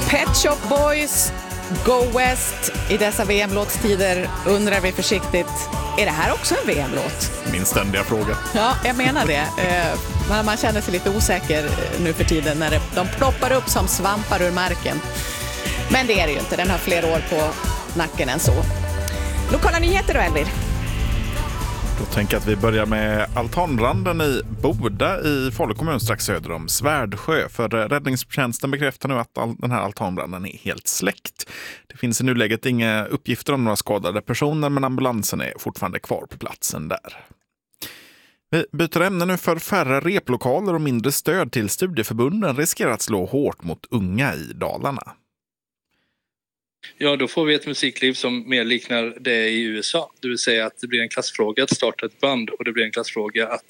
Pet Shop Boys, Go West. I dessa VM-låtstider undrar vi försiktigt, är det här också en VM-låt? Min ständiga fråga. Ja, jag menar det. Man känner sig lite osäker nu för tiden när de ploppar upp som svampar ur marken. Men det är det ju inte, den har fler år på nacken än så. Lokala nyheter då, Elvir? Då tänker jag att vi börjar med altanbranden i Boda i Falu kommun strax söder om Svärdsjö. För räddningstjänsten bekräftar nu att den här altanbranden är helt släckt. Det finns i nuläget inga uppgifter om några skadade personer, men ambulansen är fortfarande kvar på platsen där. Vi byter ämne nu, för färre replokaler och mindre stöd till studieförbunden riskerar att slå hårt mot unga i Dalarna. Ja, då får vi ett musikliv som mer liknar det i USA. Det vill säga att det blir en klassfråga att starta ett band, och det blir en klassfråga att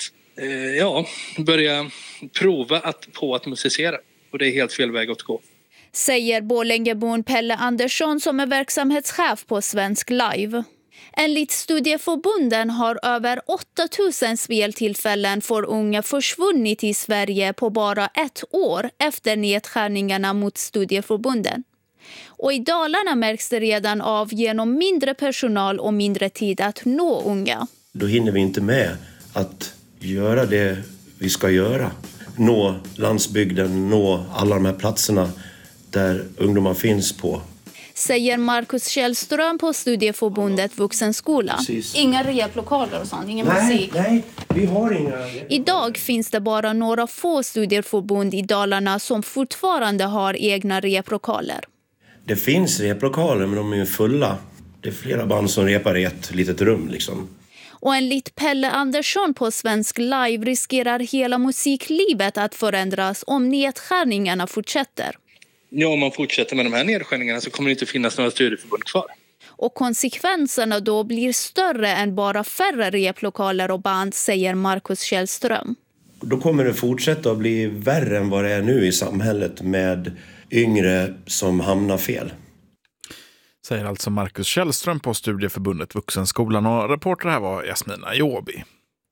börja prova att musicera. Och det är helt fel väg att gå. Säger Borlängebon Pelle Andersson som är verksamhetschef på Svensk Live. Enligt studieförbunden har över 8000 speltillfällen för unga försvunnit i Sverige på bara ett år efter nedskärningarna mot studieförbunden. Och i Dalarna märks det redan av genom mindre personal och mindre tid att nå unga. Då hinner vi inte med att göra det vi ska göra. Nå landsbygden, nå alla de här platserna där ungdomar finns på. Säger Marcus Källström på studieförbundet Vuxenskola. Precis. Inga replokaler och sånt, ingen musik. Nej, vi har inga. Idag finns det bara några få studieförbund i Dalarna som fortfarande har egna replokaler. Det finns replokaler, men de är fulla. Det är flera band som repar i ett litet rum liksom. Och enligt Pelle Andersson på Svensk Live riskerar hela musiklivet att förändras om nedskärningarna fortsätter. Ja, om man fortsätter med de här nedskärningarna så kommer det inte finnas några studieförbund kvar. Och konsekvenserna då blir större än bara färre replokaler och band, säger Marcus Källström. Då kommer det fortsätta att bli värre än vad det är nu i samhället med yngre som hamnar fel. Säger alltså Marcus Källström på studieförbundet Vuxenskolan, och reporter här var Jasmina Jobi.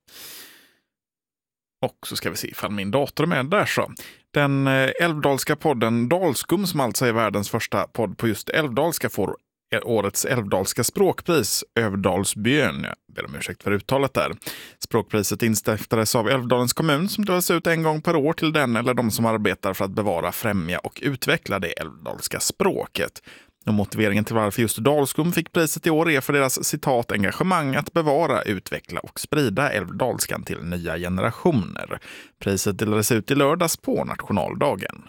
Och så ska vi se ifall min dator är med där så. Den älvdalska podden Dalskum, som alltså är världens första podd på just älvdalska, får årets älvdalska språkpris, Övdalsbjörn. Jag ber om ursäkt för uttalet där. Språkpriset instiftades av Älvdalens kommun som delas ut en gång per år till den eller de som arbetar för att bevara, främja och utveckla det älvdalska språket. Och motiveringen till varför just Dalskum fick priset i år är för deras citat engagemang att bevara, utveckla och sprida älvdalskan till nya generationer. Priset delades ut i lördags på nationaldagen.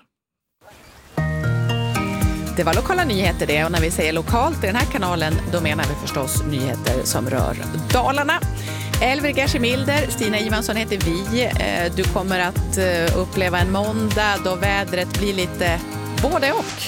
Det var lokala nyheter det, och när vi säger lokalt i den här kanalen då menar vi förstås nyheter som rör Dalarna. Elvir Gershimilder, Stina Ivansson heter vi. Du kommer att uppleva en måndag då vädret blir lite både och.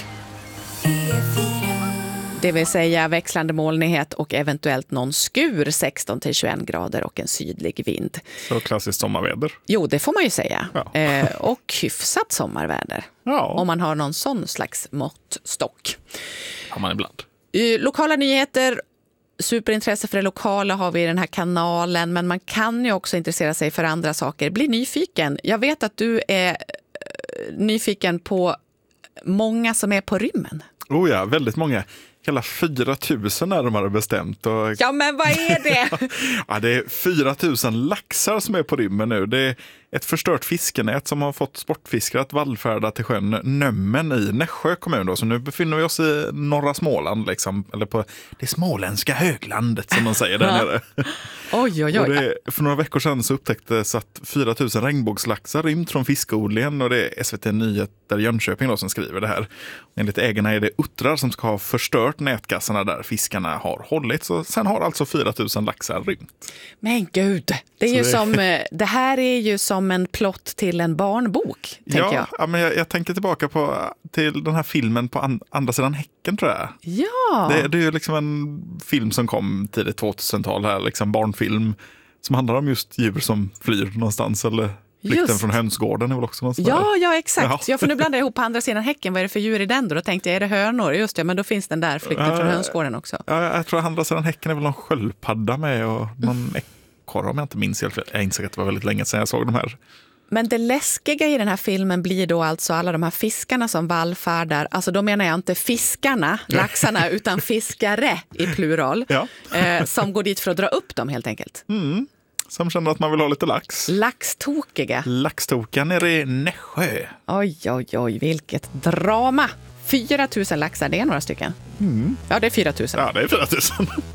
Det vill säga växlande molnighet och eventuellt någon skur, 16-21 grader och en sydlig vind. Så klassiskt sommarväder. Jo, det får man ju säga. Ja. Och hyfsat sommarväder. Ja. Om man har någon sån slags måttstock. Har man ibland. Lokala nyheter, superintresse för det lokala har vi i den här kanalen. Men man kan ju också intressera sig för andra saker. Bli nyfiken. Jag vet att du är nyfiken på många som är på rymmen. Oh ja, väldigt många. Hela 4 000 är de har bestämt. Och... Ja, men vad är det? Ja, det är 4 000 laxar som är på rymmen nu. Det är ett förstört fiskenät som har fått sportfiskare att vallfärda till sjön Nömmen i Nässjö kommun. Då. Så nu befinner vi oss i norra Småland, liksom, eller på det småländska höglandet som man säger där nere. Oj, oj, oj. Och för några veckor sedan så upptäcktes att 4 000 regnbågslaxar rymt från fiskodlingen, och det är SVT Nyheter Jönköping då som skriver det här. Och enligt ägarna är det uttrar som ska ha förstört nätkassarna där fiskarna har hållit. Så sen har alltså 4 000 laxar rymt. Men gud, det är ju som, det här är ju som en plott till en barnbok, tänker jag. Ja, men jag tänker tillbaka till den här filmen på andra sidan häcken, tror jag. Ja. Det är ju liksom en film som kom tidigt 2000-tal här, liksom barnfilm som handlar om just djur som flyr någonstans, eller flykten från hönsgården är väl också någonstans. Ja, exakt. Ja, för nu blandar jag ihop på andra sidan häcken. Vad är det för djur i den då? Då tänkte jag, är det hönor? Just det, men då finns den där flykten från hönsgården också. Ja, jag tror att andra sidan häcken är väl någon sköldpadda med och någon ekorre, om jag inte minns. Jag inser att det var väldigt länge sedan jag såg de här. Men det läskiga i den här filmen blir då alltså alla de här fiskarna som vallfärdar. Alltså då menar jag inte fiskarna, laxarna, utan fiskare i plural. Ja. Som går dit för att dra upp dem helt enkelt. Som känner att man vill ha lite lax. Laxtokiga. Laxtokan nere i Nässjö. Oj, vilket drama. 4 000 laxar, det är några stycken. Ja, det är 4 000. Ja, det är 4 000.